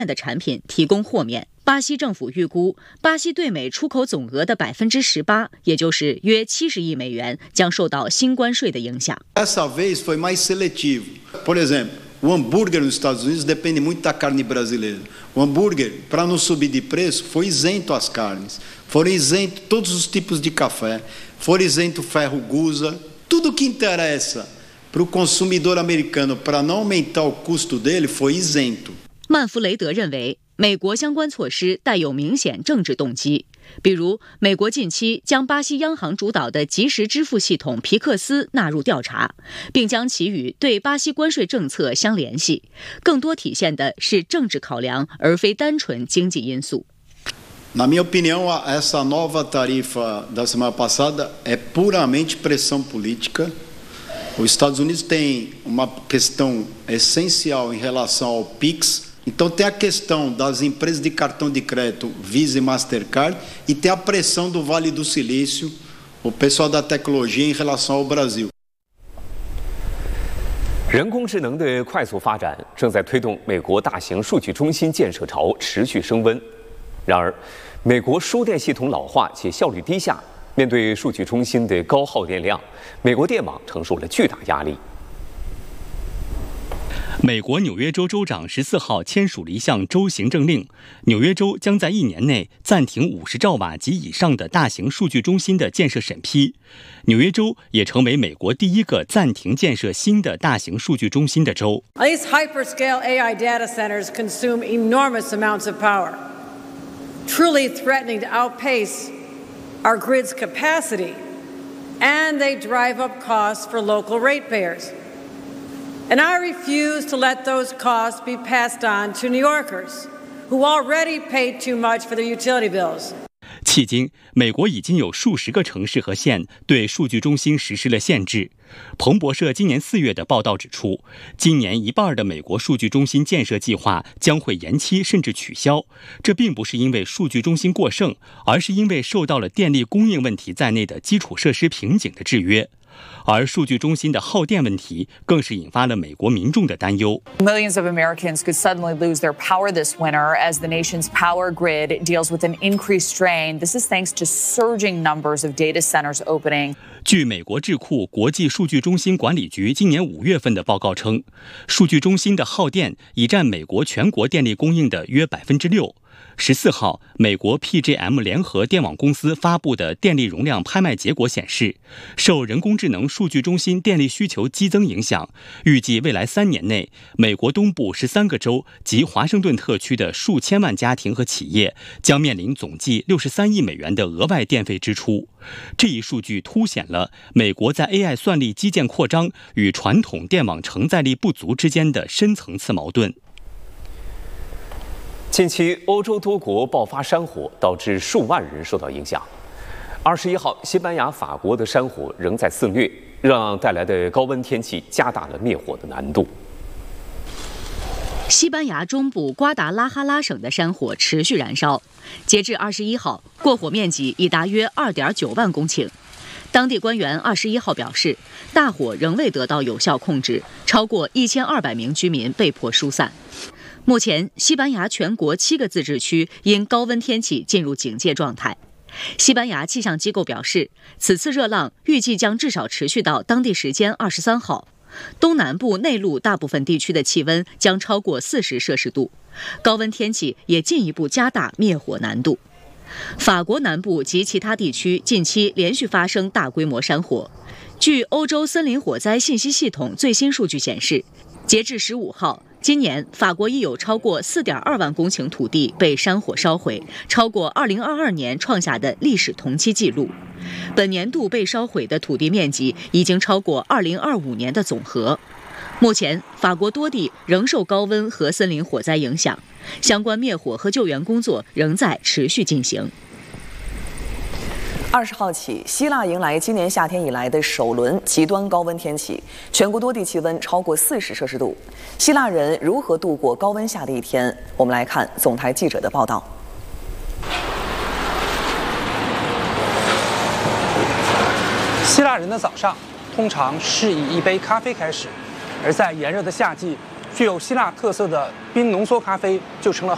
的产品提供豁免。巴西政府预估，巴西对美出口总额的18%，也就是约70亿美元，将受到新关税的影响。 Dessa vez foi mais seletivo. Por exemplo, o hambúrguer nos Estados Unidos depende muito da carne brasileira. O hambúrguer, para não subir de preço, foi isento as carnes. Foram isentos todos os tipos de café. Foram isento ferro gusa. Tudo que interessa para o consumidor americano para não aumentar o custo dele foi isento. 曼弗雷德认为，美国相关措施带有明显政治动机，比如美国近期将巴西央行主导的即时支付系统皮克斯纳入调查，并将其与对巴西关税政策相联系，更多体现的是政治考量，而非单纯经济因素。 Na minha opinião, essa nova tarifa da semana passada é puramente pressão política. Os Estados Unidos têm uma questão essencial em relação ao PIX.Então tem a questão das empresas de cartão de crédito Visa e Mastercard e tem a pressão do Vale do Silício, o pessoal da tecnologia em relação ao Brasil. 人工智能的快速发展正在推动美国大型数据中心建设潮持续升温。然而，美国输电系统老化且效率低下，面对数据中心的高耗电量，美国电网承受了巨大压力。 美国纽约州州长14号签署了一项州行政令，纽约州将在1年内暂停50兆瓦及以上的大型数据中心的建设审批。纽约州也成为美国第一个暂停建设新的大型数据中心的州。 These hyperscale AI data centers consume enormous amounts of power, truly threatening to outpace our grid's capacity, and they drive up costs for local ratepayers.And I refuse to let those costs be passed on to New Yorkers, who already pay too much for their utility bills. 迄今，美国已经有数十个城市和县对数据中心实施了限制。彭博社今年4月的报道指出，今年一半的美国数据中心建设计划将会延期甚至取消。这并不是因为数据中心过剩，而是因为受到了电力供应问题在内的基础设施瓶颈的制约。而数据中心的耗电问题更是引发了美国民众的担忧。 Millions of Americans could suddenly lose their power this winter as the nation's power grid deals with an increased strain. This is thanks to surging numbers of data centers opening. 据美国智库国际数据中心管理局今年5月份的报告称，数据中心的耗电已占美国全国电力供应的约6%。14号，美国 PJM 联合电网公司发布的电力容量拍卖结果显示，受人工智能数据中心电力需求激增影响，预计未来3年内，美国东部13个州及华盛顿特区的数千万家庭和企业将面临总计63亿美元的额外电费支出。这一数据凸显了美国在 AI 算力基建扩张与传统电网承载力不足之间的深层次矛盾。 近期，欧洲多国爆发山火，导致数万人受到影响。21号，西班牙、法国的山火仍在肆虐，让带来的高温天气加大了灭火的难度。 西班牙中部瓜达拉哈拉省的山火持续燃烧，截至21号，过火面积已达约2.9万公顷。当地官员21号表示，大火仍未得到有效控制，超过1200名居民被迫疏散。目前，西班牙全国7个自治区因高温天气进入警戒状态。西班牙气象机构表示，此次热浪预计将至少持续到当地时间23号。东南部内陆大部分地区的气温将超过40摄氏度，高温天气也进一步加大灭火难度。法国南部及其他地区近期连续发生大规模山火。据欧洲森林火灾信息系统最新数据显示，截至15号，今年法国已有超过4.2万公顷土地被山火烧毁，超过2022年创下的历史同期纪录。本年度被烧毁的土地面积已经超过2025年的总和。目前，法国多地仍受高温和森林火灾影响，相关灭火和救援工作仍在持续进行。 20号起，希腊迎来今年夏天以来的首轮极端高温天气，全国多地气温超过40摄氏度。希腊人如何度过高温下的一天？我们来看总台记者的报道。 希腊人的早上通常是以一杯咖啡开始，而在炎热的夏季，具有希腊特色的冰浓缩咖啡就成了